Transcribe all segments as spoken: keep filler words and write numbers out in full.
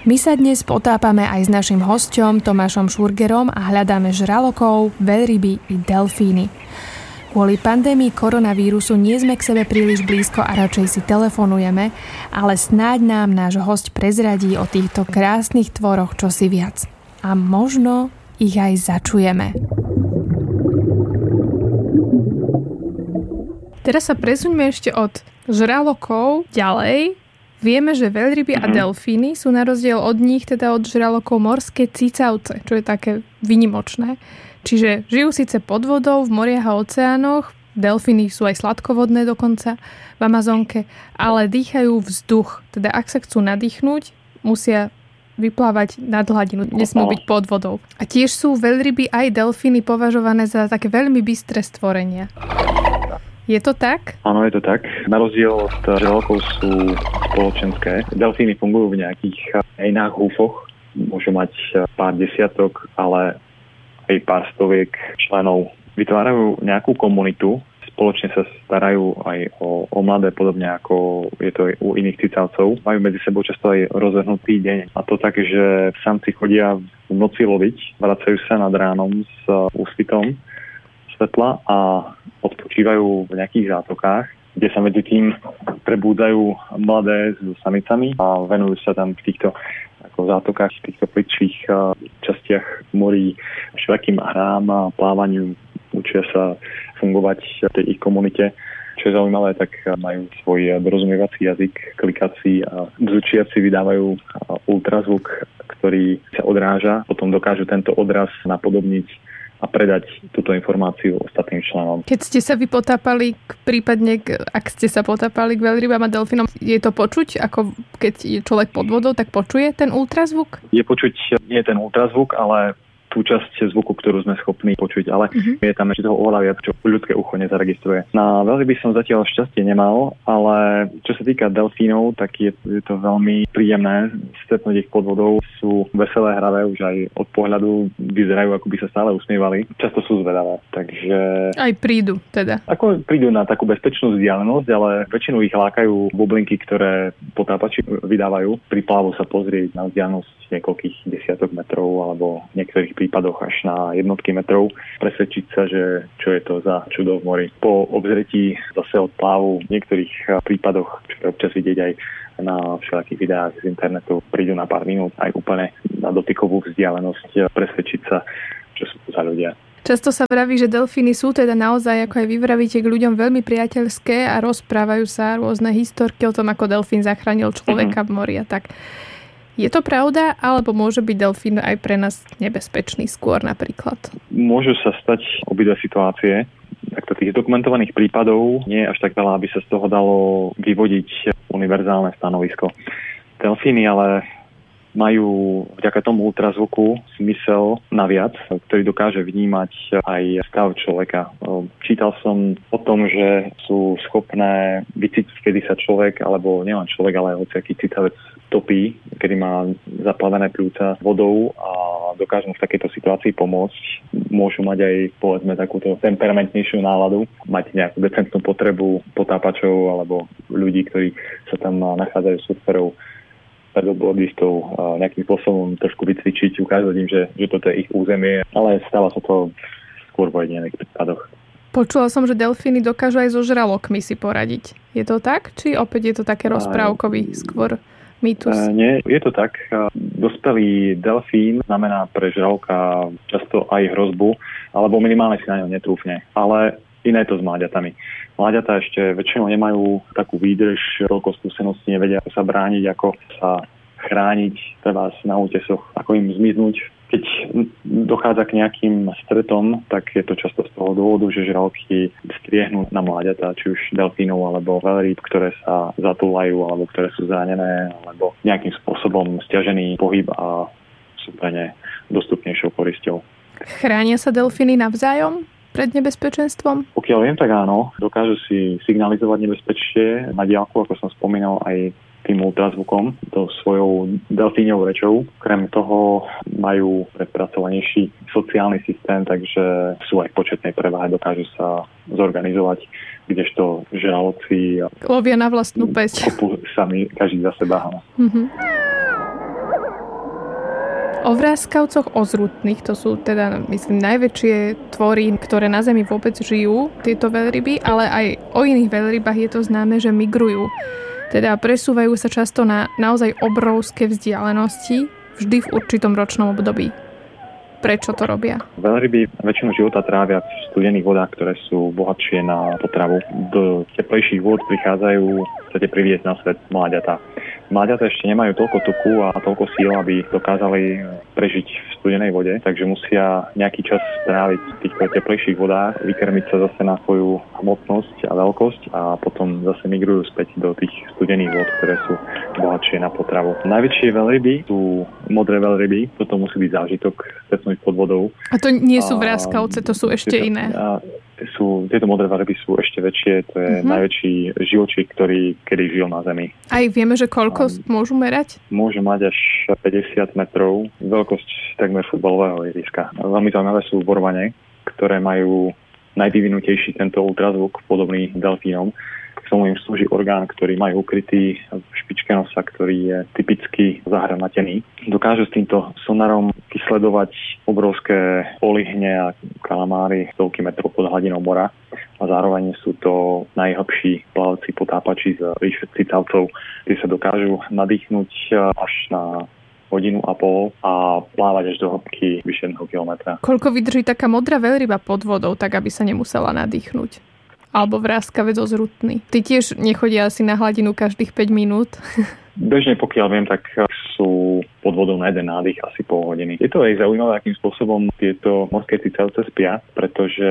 My sa dnes potápame aj s našim hosťom Tomášom Šurgerom a hľadáme žralokov, veľryby i delfíny. Kvôli pandémii koronavírusu nie sme k sebe príliš blízko a radšej si telefonujeme, ale snáď nám náš hosť prezradí o týchto krásnych tvoroch čosi viac. A možno ich aj začujeme. Teraz sa presuňme ešte od žralokov ďalej. Vieme, že veľryby a delfíny sú na rozdiel od nich, teda od žralokov, morské cicavce, čo je také výnimočné. Čiže žijú síce pod vodou, v moriach a oceánoch, delfíny sú aj sladkovodné dokonca v Amazonke, ale dýchajú vzduch. Teda ak sa chcú nadýchnúť, musia vyplávať nad hladinu, nesmú byť pod vodou. A tiež sú veľryby aj delfíny považované za také veľmi bystré stvorenia. Je to tak? Áno, je to tak. Na rozdiel od žralokov sú spoločenské. Delfíny fungujú v nejakých einách húfoch. Môžu mať pár desiatok, ale aj pár stoviek členov. Vytvárajú nejakú komunitu. Spoločne sa starajú aj o, o mladé, podobne ako je to aj u iných cicavcov. Majú medzi sebou často aj rozvrhnutý deň. A to tak, že samci chodia v noci loviť, vracajú sa nad ránom s úsvitom svetla a odpočívajú v nejakých zátokách, kde sa medzi tým prebúdajú mladé s samicami a venujú sa tam v týchto ako zátokách, v týchto plitších častiach morí všelakým hrám a plávaniu. Učia sa fungovať v tej ich komunite. Čo je zaujímavé, tak majú svoj dorozumievací jazyk, klikací a bzučiaci vydávajú ultrazvuk, ktorý sa odráža. Potom dokážu tento odraz napodobniť a predať túto informáciu ostatným členom. Keď ste sa vy potápali, prípadne ak ste sa potápali k veľrybám a delfínom, je to počuť, ako keď je človek pod vodou, tak počuje ten ultrazvuk? Je počuť nie ten ultrazvuk, ale tú časť zvuku, ktorú sme schopní počuť, ale uh-huh. je tam ešte toho oveľa viac, čo ľudské ucho nezaregistruje. Na veľryby som zatiaľ šťastie nemal, ale čo sa týka delfínov, tak je, je to veľmi príjemné stretnúť ich pod vodou. Sú veselé, hravé, už aj od pohľadu vyzerajú, ako by sa stále usmievali. Často sú zvedavé, takže... Aj prídu teda. Ako prídu na takú bezpečnú vzdialenosť, ale väčšinou ich lákajú bublinky, ktoré potápači vydávajú. Pri plávu sa pozrieť na vzdialenosť niekoľkých desiatok metrov alebo v niektorých prípadoch až na jednotky metrov, presvedčiť sa, že čo je to za čudo v mori. Po obzretí zase od plávu v niektorých prípadoch, čo je občas vidieť aj na všelakých videách z internetu, prídu na pár minút aj úplne na dotykovú vzdialenosť presvedčiť sa, čo sú to za ľudia. Často sa vraví, že delfíny sú teda naozaj, ako aj vy vravíte, k ľuďom veľmi priateľské a rozprávajú sa rôzne historky o tom, ako delfín zachránil človeka mm-hmm. v mori a tak. Je to pravda, alebo môže byť delfín aj pre nás nebezpečný skôr napríklad? Môžu sa stať obidve situácie. Takto tých dokumentovaných prípadov nie je až tak veľa, aby sa z toho dalo vyvodiť univerzálne stanovisko. Delfíny ale majú vďaka tomu ultrazvuku zmysel naviac, ktorý dokáže vnímať aj stav človeka. Čítal som o tom, že sú schopné vycítiť, kedy sa človek, alebo nielen človek, ale aj hociaký cicavec topí, kedy má zaplavené pľúca vodou a dokážu v takejto situácii pomôcť. Môžu mať aj, povedzme, takúto temperamentnejšiu náladu, mať nejakú decentnú potrebu potápačov alebo ľudí, ktorí sa tam nachádzajú, surferov, pedobordistov, nejakým spôsobom trošku vycvičiť, ukázať im, že, že toto je ich územie, ale stáva sa to skôr v ojedinelých prípadoch. Počula som, že delfíny dokážu aj so žralokmi si poradiť. Je to tak? Či opäť je to také rozprávkový skôr mýtus? E, nie, je to tak. Dospelý delfín znamená pre žraloka často aj hrozbu, alebo minimálne si na ňo netrúfne. Ale iné to s mláďatami. Mláďatá ešte väčšinou nemajú takú výdrž, toľko skúseností, nevedia, ako sa brániť, ako sa chrániť, treba na útesoch, ako im zmiznúť. Keď dochádza k nejakým stretom, tak je to často z toho dôvodu, že žraloky striehnú na mláďatá, či už delfínov alebo veľrýb, ktoré sa zatúlajú, alebo ktoré sú zranené, alebo nejakým spôsobom stiažený pohyb a sú pre ne dostupnejšou korisťou. Chránia sa delfíny navzájom pred nebezpečenstvom? Pokiaľ viem, tak áno. Dokážu si signalizovať nebezpečie na diaľku, ako som spomínal, aj tým ultrazvukom, to svojou delfíňovou rečou. Krem toho majú prepracovanejší sociálny systém, takže sú aj v početnej prevahe, dokážu sa zorganizovať, kdežto žraloci lovia na vlastnú päsť. Kopú sami, každý za seba. Mm-hmm. O vráskavcoch ozrutných, to sú teda, myslím, najväčšie tvory, ktoré na Zemi vôbec žijú, tieto veľryby, ale aj o iných veľrybách je to známe, že migrujú. Teda presúvajú sa často na naozaj obrovské vzdialenosti, vždy v určitom ročnom období. Prečo to robia? Veľryby väčšinu života trávia v studených vodách, ktoré sú bohatšie na potravu. Do teplejších vôd prichádzajú, chcete priviesť na svet mláďatá. Mláďatá ešte nemajú toľko tuku a toľko síl, aby dokázali prežiť v studenej vode, takže musia nejaký čas stráviť v týchto teplejších vodách, vykrmiť sa zase na svoju hmotnosť a veľkosť a potom zase migrujú späť do tých studených vod, ktoré sú bohatšie na potravu. Najväčšie veľryby sú modré veľryby, toto musí byť zážitok stretnúť pod vodou. A to nie sú vráskavce, to sú ešte tieto, iné. A, sú, tieto modré veľryby sú ešte väčšie, to je uh-huh. najväčší živočík, ktorý kedy žil na Zemi. Aj vieme, že koľko um, môžu merať? Môžu mať až päťdesiat metrov, veľkosť takmer futbalového ihriska. Veľmi zaujímavé sú vorvane, ktoré majú najvyvinutejší tento ultrazvuk, podobný delfínom. K tomu im slúži orgán, ktorý majú ukrytý v špičke nosa, ktorý je typicky zahranatený. Dokážu s týmto sonarom vysledovať obrovské olihne a kalamáry stovky metrov pod hladinou mora a zároveň sú to najhlbší plavci potápači z ríše cicavcov, kde sa dokážu nadýchnuť až na hodinu a pol a plávať až do hĺbky vyše jedného kilometra. Koľko vydrží taká modrá veľryba pod vodou, tak aby sa nemusela nadýchnuť? Alebo vráskavec ozrutný. Ty tiež nechodia asi na hladinu každých päť minút? Bežne, pokiaľ viem, tak sú pod vodou na jeden nádych asi pol hodiny. Je to aj zaujímavé, akým spôsobom tieto morské cicavce spia, pretože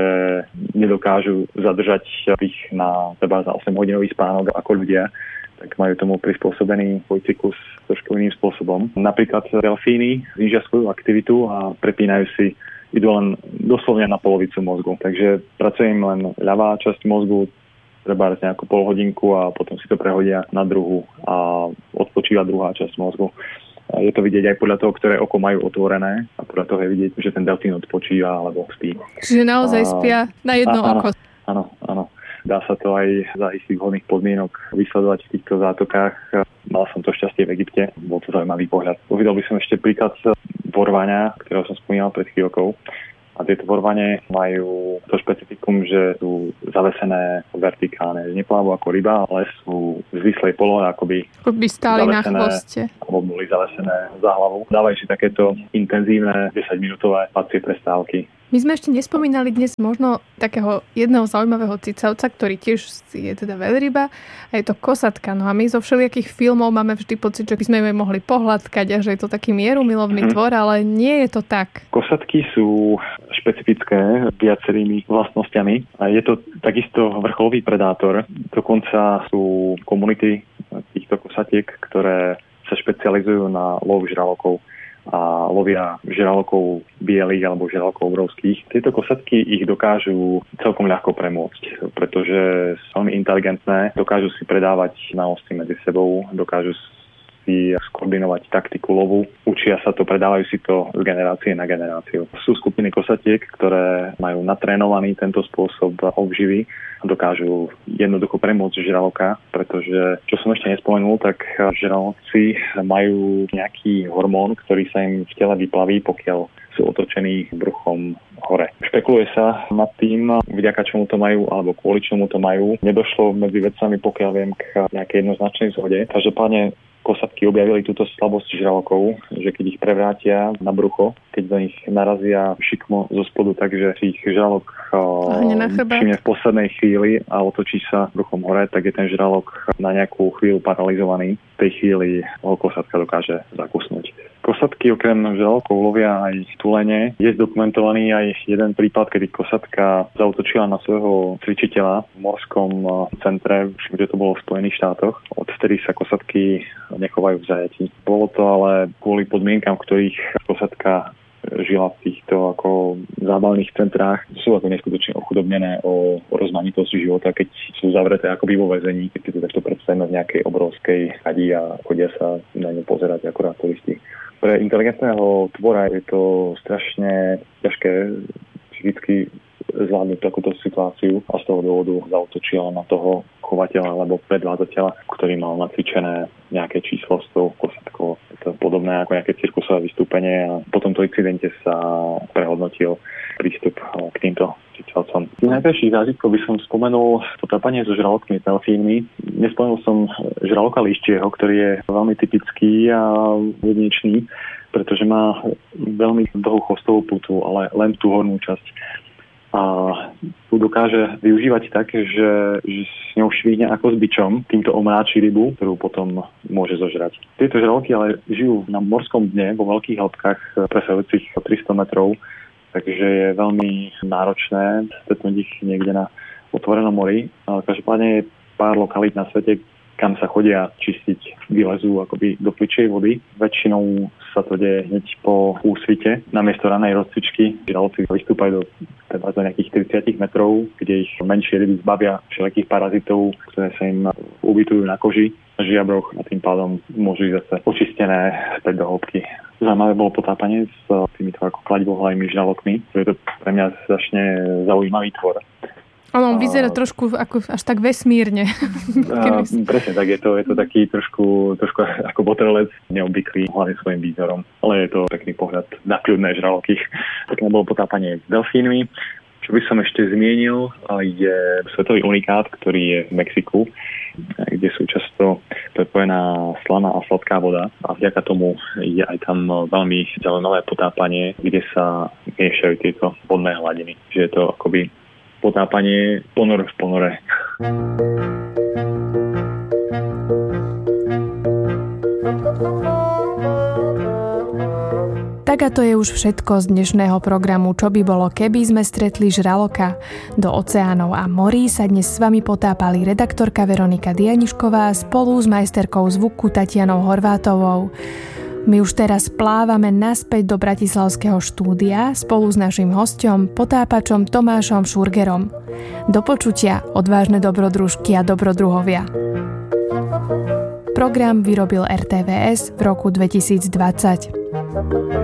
nedokážu zadržať ich na seba za osemhodinový spánok ako ľudia, tak majú tomu prispôsobený svoj cyklus trošku iným spôsobom. Napríklad delfíny znížia svoju aktivitu a prepínajú si, idú len doslovne na polovicu mozgu. Takže pracuje im len ľavá časť mozgu, treba nejakú pol hodinku a potom si to prehodia na druhú a odpočíva druhá časť mozgu. Je to vidieť aj podľa toho, ktoré oko majú otvorené a podľa toho je vidieť, že ten delfín odpočíva alebo spí. Čiže naozaj a... spia na jedno a, oko. Áno, áno. Dá sa to aj za istých vhodných podmienok vysledovať v týchto zátokách. Mal som to šťastie v Egypte, bol to zaujímavý pohľad. Uvidel by som ešte príklad vorvania, ktorého som spomínal pred chvíľkou. A tieto vorvane majú to špecifikum, že sú zavesené vertikálne. Neplávajú ako ryba, ale sú v zvislej polohe, akoby by stáli na chvoste. Alebo boli zavesené za hlavu. Dávajú si takéto intenzívne desaťminútové spacie prestávky. My sme ešte nespomínali dnes možno takého jedného zaujímavého cicavca, ktorý tiež je teda veľryba a je to kosatka. No a my zo všelijakých filmov máme vždy pocit, že by sme ju mohli pohľadkať a že je to taký mierumilovný hmm. tvor, ale nie je to tak. Kosatky sú špecifické viacerými vlastnosťami a je to takisto vrcholový predátor. Dokonca sú komunity týchto kosatiek, ktoré sa špecializujú na lov žralokov a lovia žralokov bielých alebo žralokov obrovských. Tieto kosatky ich dokážu celkom ľahko premôcť, pretože sú veľmi inteligentné, dokážu si predávať znalosti medzi sebou, dokážu si skoordinovať taktiku lovu, učia sa to, predávajú si to z generácie na generáciu. Sú skupiny kosatiek, ktoré majú natrénovaný tento spôsob obživy a dokážu jednoducho premôcť žraloka, pretože, čo som ešte nespomenul, tak žraloci majú nejaký hormón, ktorý sa im v tele vyplaví, pokiaľ sú otočení bruchom hore. Špekuluje sa nad tým, vďaka čomu to majú, alebo kvôli čomu to majú. Nedošlo medzi vedcami, pokiaľ viem, k nejakej jednoznačnej zhode. Každopádne kosatky objavili túto slabosť žralokov, že keď ich prevrátia na brucho, keď do nich narazia šikmo zo spodu, takže si ich žralok všimne v poslednej chvíli a otočí sa bruchom hore, tak je ten žralok na nejakú chvíľu paralizovaný. V tej chvíli ho kosatka dokáže zakusnúť. Kosatky okrem žralokov lovia aj tulene. Je zdokumentovaný aj jeden prípad, kedy kosatka zaútočila na svojho cvičiteľa v morskom centre, kde to bolo v Spojených štátoch. Odvtedy sa kosatky nechovajú v zajatí. Bolo to ale kvôli podmienkam, v ktorých kosatka žila v týchto ako zábavných centrách. Sú ako neskutočne ochudobnené o, o rozmanitosť života, keď sú zavreté akoby vo väzení, keď si to takto predstavíme v nejakej obrovskej chadi a chodia sa na ňu pozerať akorát turisti. Pre inteligentného tvora je to strašne ťažké psychicky zvládnuť takúto situáciu a z toho dôvodu zaútočila na toho chovateľa alebo predvádzateľa, ktorý mal nacvičené nejaké číslo s tou kosatkou. Je to podobné podobné ako nejaké cirkusové vystúpenie a po tomto incidente sa prehodnotil prístup k týmto cicavcom. Z najkrajších zážitkov by som spomenul potápanie so žralokmi, delfínmi. Nespomenul som žraloka lištieho, ktorý je veľmi typický a jedinečný, pretože má veľmi dlhú chvostovú putu, ale len tú hornú časť. A tu dokáže využívať tak, že, že s ňou švíhne ako s bičom, týmto omráči rybu, ktorú potom môže zožrať. Tieto žraloky ale žijú na morskom dne vo veľkých hĺbkach presahujúcich tristo metrov, takže je veľmi náročné stretnúť ich niekde na otvorenom mori. Každopádne je pár lokalít na svete, kam sa chodia čistiť, vylezú akoby do pličej vody. Väčšinou sa to deje hneď po úsvite. Namiesto ranej rozcvičky žraloci vystúpajú do, teda do nejakých tridsať metrov, kde ich menšie ryby zbavia všelijakých parazitov, ktoré sa im ubytujú na koži, na žiabroch a tým pádom môžu ísť zase očistené späť do hĺbky. Zaujímavé bolo potápanie s týmito ako kladivohlavými žralokmi. To je to pre mňa strašne zaujímavý tvor. Ono vyzerá trošku ako, až tak vesmírne. A, presne tak, je to, je to taký trošku, trošku ako botrelec, neobvyklý hlavne svojim výzorom. Ale je to pekný pohľad na kľudné žraloky. Pekné bolo potápanie s delfínmi. Čo by som ešte zmienil, je svetový unikát, ktorý je v Mexiku, kde sú často prepojená slaná a sladká voda. A vďaka tomu je aj tam veľmi zaujímavé potápanie, kde sa miešajú tieto vodné hladiny. Že je to akoby potápanie ponor v ponore. Tak a to je už všetko z dnešného programu Čo by bolo, keby sme stretli žraloka. Do oceánov a morí sa dnes s vami potápali redaktorka Veronika Dianišková spolu s majsterkou zvuku Tatianou Horvátovou. My už teraz plávame naspäť do bratislavského štúdia spolu s naším hosťom, potápačom Tomášom Šurgerom. Do počutia, odvážne dobrodružky a dobrodruhovia. Program vyrobil er té vé es v roku dvetisícdvadsať.